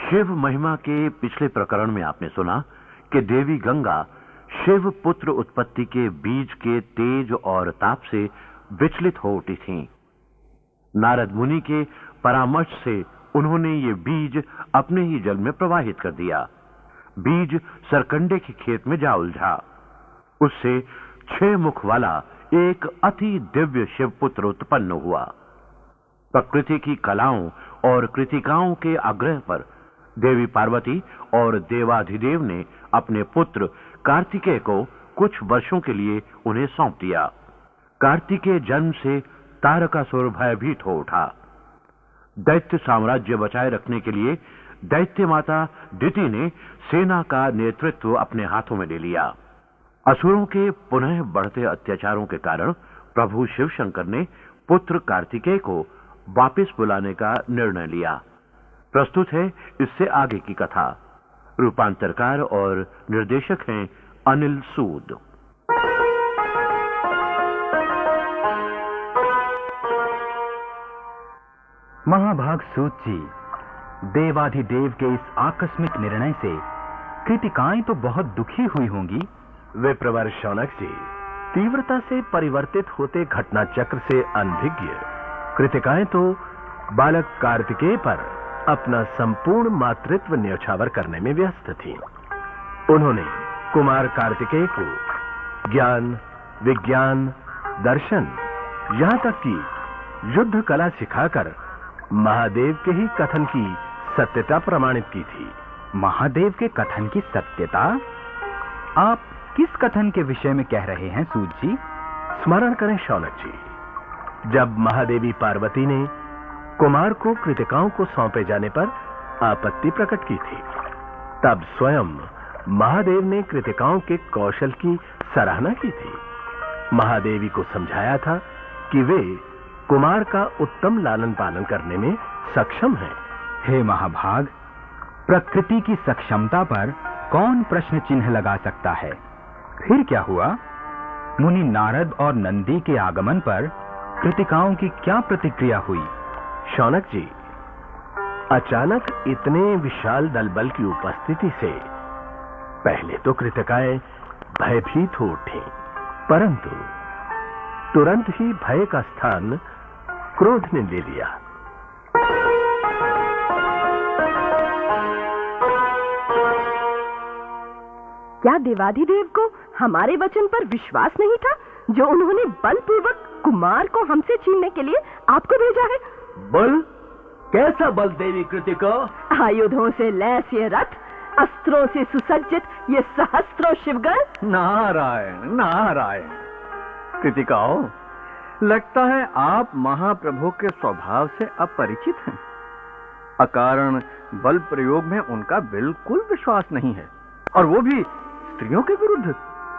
शिव महिमा के पिछले प्रकरण में आपने सुना कि देवी गंगा शिव पुत्र उत्पत्ति के बीज के तेज और ताप से विचलित हो उठी थीं। नारद मुनि के परामर्श से उन्होंने ये बीज अपने ही जल में प्रवाहित कर दिया। बीज सरकंडे के खेत में जा उलझा। उससे 6 मुख वाला एक अति दिव्य शिवपुत्र उत्पन्न हुआ। प्रकृति की कलाओं और कृतिकाओं के आग्रह पर देवी पार्वती और देवाधिदेव ने अपने पुत्र कार्तिकेय को कुछ वर्षों के लिए उन्हें सौंप दिया। कार्तिकेय जन्म से तारकासुर भयभीत हो उठा। दैत्य साम्राज्य बचाए रखने के लिए दैत्य माता दिति ने सेना का नेतृत्व अपने हाथों में ले लिया। असुरों के पुनः बढ़ते अत्याचारों के कारण प्रभु शिव शंकर ने पुत्र कार्तिकेय को वापस बुलाने का निर्णय लिया। प्रस्तुत है इससे आगे की कथा। रूपांतरकार और निर्देशक हैं अनिल सूद। महाभाग सूत जी, देवाधिदेव के इस आकस्मिक निर्णय से कृतिकाएं तो बहुत दुखी हुई होंगी। विप्रवर शौनक जी, तीव्रता से परिवर्तित होते घटना चक्र से अनभिज्ञ कृतिकाएं तो बालक कार्तिकेय पर अपना संपूर्ण मातृत्व न्यौछावर करने में व्यस्त थीं। उन्होंने कुमार कार्तिकेय को ज्ञान, विज्ञान, दर्शन, यहां तक कि युद्ध कला सिखाकर महादेव के ही कथन की सत्यता प्रमाणित की थी। महादेव के कथन की सत्यता? आप किस कथन के विषय में कह रहे हैं सूत जी? स्मरण करें शौनक जी, जब महादेवी पार्वती ने कुमार को कृतिकाओं को सौंपे जाने पर आपत्ति प्रकट की थी, तब स्वयं महादेव ने कृतिकाओं के कौशल की सराहना की थी। महादेवी को समझाया था कि वे कुमार का उत्तम लालन पालन करने में सक्षम हैं। हे महाभाग, प्रकृति की सक्षमता पर कौन प्रश्न चिन्ह लगा सकता है? फिर क्या हुआ? मुनि नारद और नंदी के आगमन पर कृतिकाओं की क्या प्रतिक्रिया हुई? शौनक जी, अचानक इतने विशाल दलबल की उपस्थिति से पहले तो कृतिकाएं भयभीत हो उठी, परंतु तुरंत ही भय का स्थान क्रोध ने ले लिया। क्या देवाधिदेव को हमारे वचन पर विश्वास नहीं था जो उन्होंने बलपूर्वक कुमार को हमसे छीनने के लिए आपको भेजा है? बल? कैसा बल देवी कृतिका? आयुधों से लैस ये रथ, अस्त्रों से सुसज्जित ये सहस्त्रों शिवगण। नारायण नारायण। कृतिकाओं, लगता है आप महाप्रभु के स्वभाव से अपरिचित हैं। अकारण बल प्रयोग में उनका बिल्कुल विश्वास नहीं है, और वो भी स्त्रियों के विरुद्ध।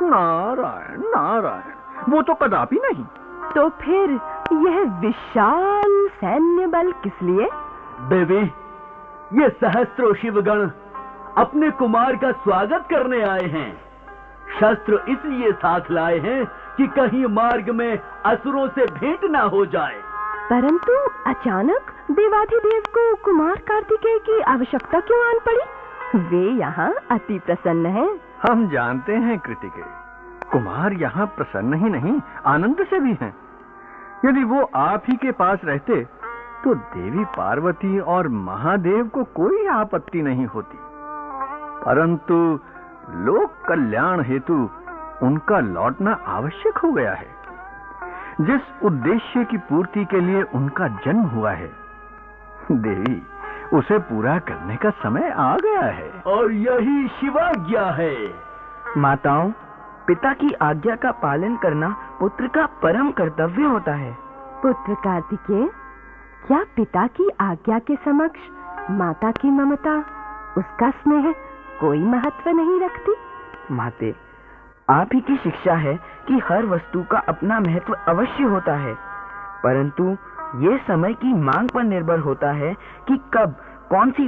नारायण नारायण, वो तो कदापि नहीं। तो फिर यह विशाल सैन्य बल किस लिए? देवी, ये सहस्त्रों शिवगण अपने कुमार का स्वागत करने आए हैं। शस्त्र इसलिए साथ लाए हैं कि कहीं मार्ग में असुरों से भेंट ना हो जाए। परंतु अचानक देवाधिदेव को कुमार कार्तिकेय की आवश्यकता क्यों आन पड़ी? वे यहाँ अति प्रसन्न हैं। हम जानते हैं कृतिकेय, कुमार यहाँ प्रसन्न ही नहीं, आनंद से भी हैं। यदि वो आप ही के पास रहते तो देवी पार्वती और महादेव को कोई आपत्ति नहीं होती, परंतु लोक कल्याण हेतु उनका लौटना आवश्यक हो गया है। जिस उद्देश्य की पूर्ति के लिए उनका जन्म हुआ है, देवी, उसे पूरा करने का समय आ गया है। और यही शिवाज्ञा है। माताओं, पिता की आज्ञा का पालन करना पुत्र का परम कर्तव्य होता है। पुत्र कार्तिकेय, क्या पिता की आज्ञा के समक्ष माता की ममता, उसका स्नेह कोई महत्व नहीं रखती? माते, आप ही की शिक्षा है कि हर वस्तु का अपना महत्व अवश्य होता है, परंतु ये समय की मांग पर निर्भर होता है कि कब कौन सी